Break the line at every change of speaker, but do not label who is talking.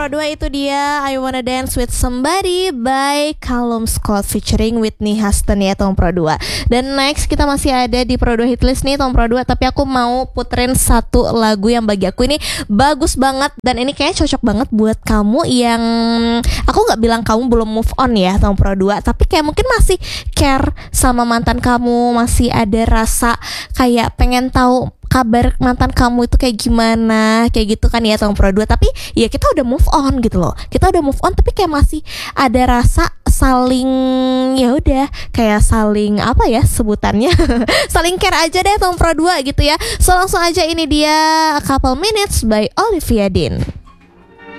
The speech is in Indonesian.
Pro 2 itu dia I Wanna Dance With Somebody by Callum Scott featuring Whitney Houston ya Tom Pro 2. Dan next kita masih ada di Pro 2 Hitlist nih Tom Pro 2, tapi aku mau puterin satu lagu yang bagi aku ini bagus banget dan ini kayaknya cocok banget buat kamu yang aku nggak bilang kamu belum move on ya Tom Pro 2, tapi kayak mungkin masih care sama mantan kamu, masih ada rasa kayak pengen tahu kabar mantan kamu itu kayak gimana, kayak gitu kan ya Tom Pro 2. Tapi ya kita udah move on gitu loh. Kita udah move on tapi kayak masih ada rasa saling, ya udah kayak saling apa ya sebutannya saling care aja deh Tom Pro 2 gitu ya. So langsung aja ini dia A Couple Minutes by Olivia Dean.